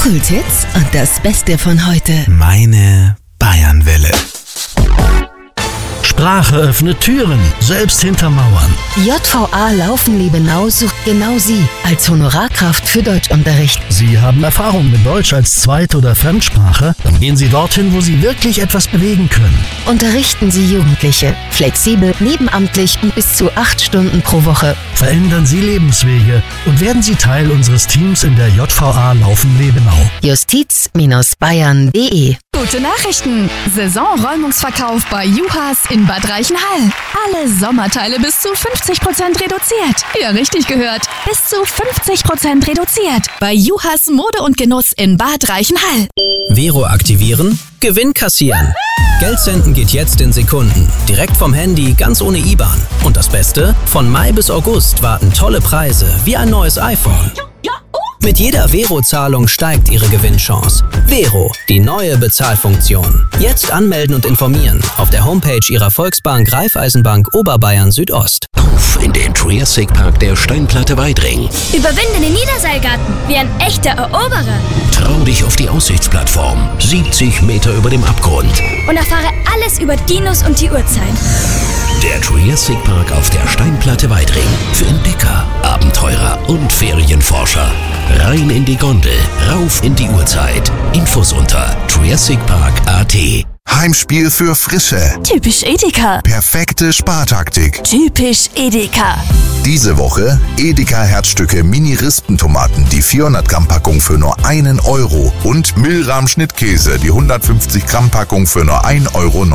Kulthits und das Beste von heute. Meine Bayernwelle. Sprache öffnet Türen, selbst hinter Mauern. JVA Laufen-Liebenau sucht genau Sie als Honorarkraft für Deutschunterricht. Sie haben Erfahrung mit Deutsch als Zweit- oder Fremdsprache? Dann gehen Sie dorthin, wo Sie wirklich etwas bewegen können. Unterrichten Sie Jugendliche, flexibel, nebenamtlich und bis zu 8 Stunden pro Woche. Verändern Sie Lebenswege und werden Sie Teil unseres Teams in der JVA Laufen-Liebenau. Justiz-bayern.de. Gute Nachrichten! Saisonräumungsverkauf bei Juhas in Bad Reichenhall. Alle Sommerteile bis zu 50% reduziert. Ja, richtig gehört. Bis zu 50% reduziert. Bei Juhas Mode und Genuss in Bad Reichenhall. Vero aktivieren, Gewinn kassieren. Geld senden geht jetzt in Sekunden. Direkt vom Handy, ganz ohne IBAN. Und das Beste? Von Mai bis August warten tolle Preise, wie ein neues iPhone. Mit jeder Vero-Zahlung steigt Ihre Gewinnchance. Vero, die neue Bezahlfunktion. Jetzt anmelden und informieren auf der Homepage Ihrer Volksbank Raiffeisenbank Oberbayern Südost. Auf in den Triassic Park der Steinplatte Weidring. Überwinde den Niederseilgarten wie ein echter Eroberer. Trau dich auf die Aussichtsplattform, 70 Meter über dem Abgrund. Und erfahre alles über Dinos und die Urzeit. Der Triassic Park auf der Steinplatte Weidring. Für Entdecker, Abenteurer und Ferienforscher. Rein in die Gondel, rauf in die Urzeit. Infos unter triassicpark.at. Heimspiel für Frische. Typisch Edeka. Perfekte Spartaktik. Typisch Edeka. Diese Woche Edeka Herzstücke Mini-Rispentomaten, die 400 Gramm Packung für nur 1 Euro und Milram Schnittkäse, die 150 Gramm Packung für nur 1,39 Euro.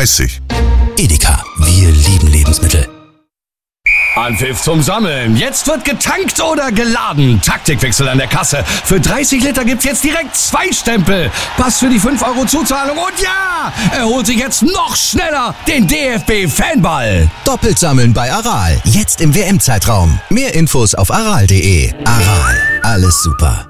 Edeka, wir lieben Lebensmittel. Anpfiff zum Sammeln. Jetzt wird getankt oder geladen. Taktikwechsel an der Kasse. Für 30 Liter gibt's jetzt direkt 2 Stempel. Pass für die 5 Euro Zuzahlung. Und ja, er holt sich jetzt noch schneller den DFB-Fanball. Doppelt sammeln bei Aral. Jetzt im WM-Zeitraum. Mehr Infos auf aral.de. Aral. Alles super.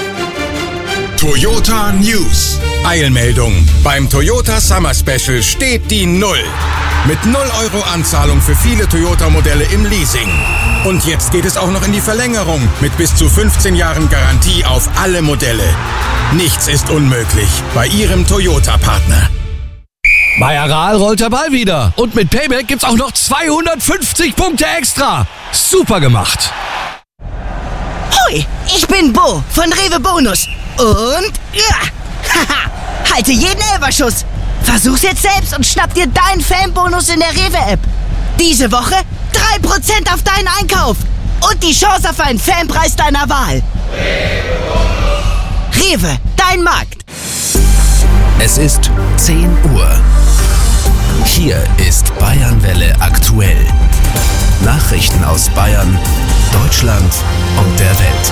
Toyota News. Eilmeldung. Beim Toyota Summer Special steht die 0. Mit 0 Euro Anzahlung für viele Toyota-Modelle im Leasing. Und jetzt geht es auch noch in die Verlängerung mit bis zu 15 Jahren Garantie auf alle Modelle. Nichts ist unmöglich bei Ihrem Toyota-Partner. Bei Aral rollt der Ball wieder. Und mit Payback gibt's auch noch 250 Punkte extra. Super gemacht. Hoi, ich bin Bo von Rewe Bonus. Und haha, halte jeden Elferschuss. Versuch's jetzt selbst und schnapp dir deinen Fanbonus in der Rewe-App. Diese Woche 3% auf deinen Einkauf. Und die Chance auf einen Fanpreis deiner Wahl. Rewe, dein Markt. Es ist 10 Uhr. Hier ist Bayernwelle aktuell. Nachrichten aus Bayern, Deutschland und der Welt.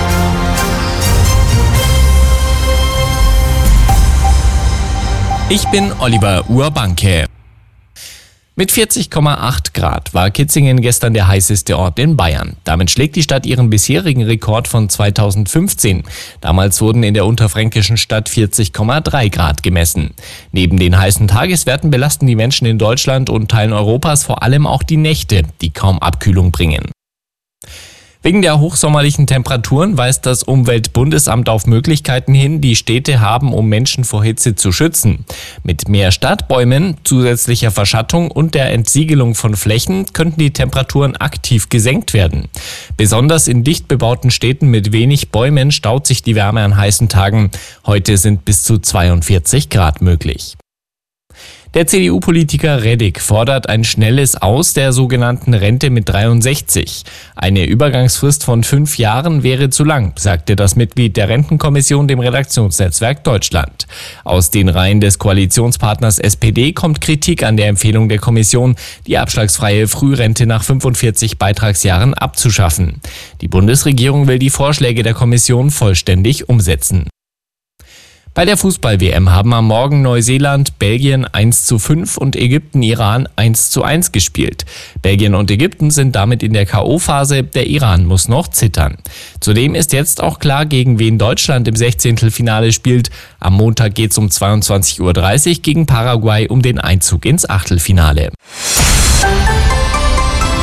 Ich bin Oliver Urbanke. Mit 40,8 Grad war Kitzingen gestern der heißeste Ort in Bayern. Damit schlägt die Stadt ihren bisherigen Rekord von 2015. Damals wurden in der unterfränkischen Stadt 40,3 Grad gemessen. Neben den heißen Tageswerten belasten die Menschen in Deutschland und Teilen Europas vor allem auch die Nächte, die kaum Abkühlung bringen. Wegen der hochsommerlichen Temperaturen weist das Umweltbundesamt auf Möglichkeiten hin, die Städte haben, um Menschen vor Hitze zu schützen. Mit mehr Stadtbäumen, zusätzlicher Verschattung und der Entsiegelung von Flächen könnten die Temperaturen aktiv gesenkt werden. Besonders in dicht bebauten Städten mit wenig Bäumen staut sich die Wärme an heißen Tagen. Heute sind bis zu 42 Grad möglich. Der CDU-Politiker Reddick fordert ein schnelles Aus der sogenannten Rente mit 63. Eine Übergangsfrist von 5 Jahren wäre zu lang, sagte das Mitglied der Rentenkommission dem Redaktionsnetzwerk Deutschland. Aus den Reihen des Koalitionspartners SPD kommt Kritik an der Empfehlung der Kommission, die abschlagsfreie Frührente nach 45 Beitragsjahren abzuschaffen. Die Bundesregierung will die Vorschläge der Kommission vollständig umsetzen. Bei der Fußball-WM haben am Morgen Neuseeland, Belgien 1:5 und Ägypten, Iran 1:1 gespielt. Belgien und Ägypten sind damit in der K.O.-Phase, der Iran muss noch zittern. Zudem ist jetzt auch klar, gegen wen Deutschland im 16. Finale spielt. Am Montag geht es um 22:30 Uhr gegen Paraguay um den Einzug ins Achtelfinale.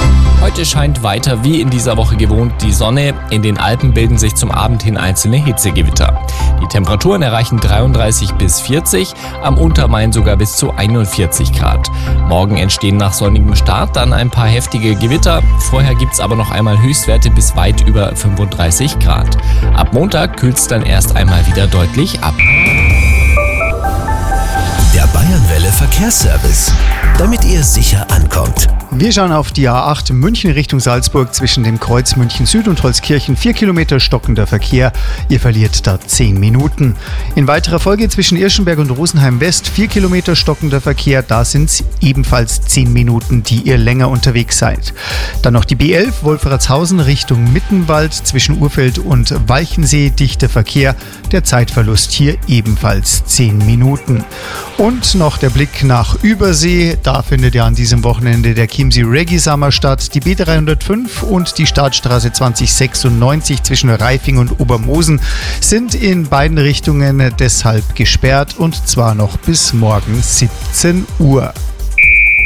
Heute scheint weiter wie in dieser Woche gewohnt die Sonne. In den Alpen bilden sich zum Abend hin einzelne Hitzegewitter. Die Temperaturen erreichen 33 bis 40, am Untermain sogar bis zu 41 Grad. Morgen entstehen nach sonnigem Start dann ein paar heftige Gewitter. Vorher gibt's aber noch einmal Höchstwerte bis weit über 35 Grad. Ab Montag kühlt's dann erst einmal wieder deutlich ab. Der Bayernwelle Verkehrsservice, damit ihr sicher ankommt. Wir schauen auf die A8 München Richtung Salzburg zwischen dem Kreuz München Süd und Holzkirchen. 4 Kilometer stockender Verkehr. Ihr verliert da 10 Minuten. In weiterer Folge zwischen Irschenberg und Rosenheim West 4 Kilometer stockender Verkehr. Da sind es ebenfalls 10 Minuten, die ihr länger unterwegs seid. Dann noch die B11 Wolfratshausen Richtung Mittenwald zwischen Urfeld und Walchensee. Dichter Verkehr. Der Zeitverlust hier ebenfalls 10 Minuten. Und noch der Blick nach Übersee. Da findet ja an diesem Wochenende der Chiemsee Reggae Summer statt. Die B305 und die Startstraße 2096 zwischen Reifing und Obermosen sind in beiden Richtungen deshalb gesperrt und zwar noch bis morgen 17 Uhr.